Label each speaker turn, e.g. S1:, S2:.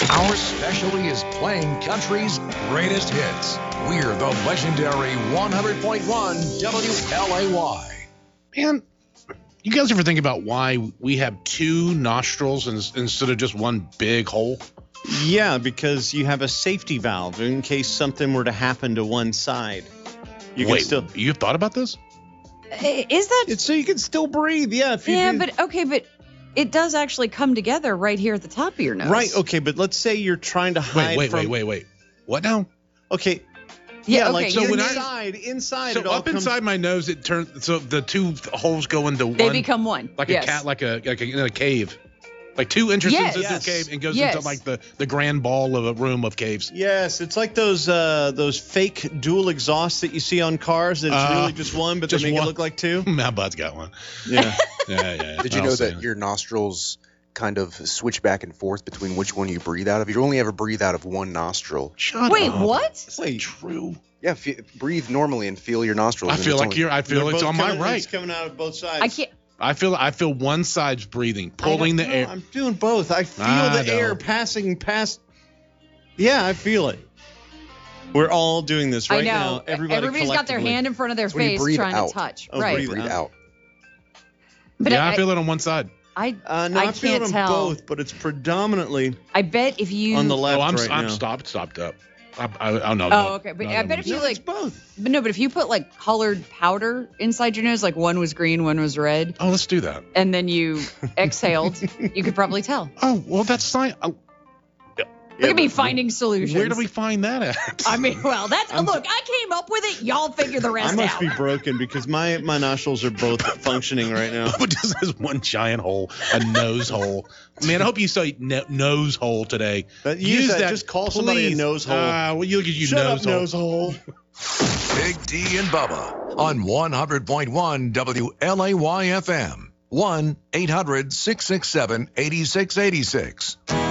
S1: Our specialty is playing country's greatest hits. We're the legendary 100.1 WLAY.
S2: Man, you guys ever think about why we have two nostrils instead of just one big hole?
S3: Yeah, because you have a safety valve in case something were to happen to one side.
S2: You've thought about this?
S4: Is that?
S3: It's so you can still breathe. Yeah.
S4: But it does actually come together right here at the top of your nose.
S3: Right. Okay. But let's say you're trying to hide.
S2: Wait. What now?
S3: Okay.
S4: Yeah.
S3: Like
S2: so when
S3: inside.
S2: So
S3: it all
S2: up inside my nose, it turns. So the two holes go into one.
S4: They become one.
S2: Like a cat, like a in a cave. Like two entrances into a cave and goes into like the grand ball of a room of caves.
S3: Yes, it's like those fake dual exhausts that you see on cars. That it's really just one, but they make it look like two.
S2: My bud's got one.
S3: Yeah.
S2: yeah.
S5: Did you know that your nostrils kind of switch back and forth between which one you breathe out of? You only ever breathe out of one nostril.
S4: Wait, what?
S2: Wait, true.
S5: Yeah, breathe normally and feel your nostrils.
S2: I feel it's on my right.
S3: It's coming out of both sides.
S4: I can't.
S2: I feel one side's breathing, pulling the air.
S3: I'm doing both. I feel the air passing past. Yeah, I feel it. We're all doing this right now.
S4: Everybody's got their hand in front of their face trying to touch.
S5: Breathe out.
S4: But
S2: I feel it on one side.
S4: I
S3: feel it on both, but it's predominantly.
S4: I bet if you
S3: on the left.
S2: I'm stopped up. I know.
S4: Oh, okay. But I bet if you
S3: both.
S4: But if you put like colored powder inside your nose, like one was green, one was red.
S2: Oh, let's do that.
S4: And then you exhaled, you could probably tell.
S2: Oh, well, that's science.
S4: Look at me finding solutions.
S2: Where do we find that at?
S4: I mean, well, look, I came up with it. Y'all figure the rest out.
S3: I must be broken because my nostrils are both functioning right now.
S2: But just has one giant hole, a nose hole. Man, I hope you say nose hole today.
S3: Use that. Just call somebody a nose hole.
S2: Well, you'll get you
S3: Shut
S2: nose
S3: up,
S2: hole.
S3: Nose hole.
S1: Big D and Bubba on 100.1 WLAY FM. 1-800-667-8686.